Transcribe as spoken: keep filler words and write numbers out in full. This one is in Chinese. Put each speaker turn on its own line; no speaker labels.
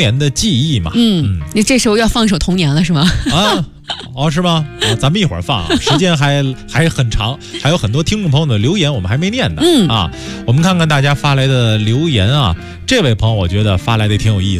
年的记忆嘛。
嗯，你、嗯、这时候要放首童年了是吗？
啊，哦，是吗？啊，咱们一会儿放啊，时间还还很长，还有很多听众朋友的留言我们还没念呢。
嗯
啊，我们看看大家发来的留言啊，这位朋友我觉得发来的挺有意思。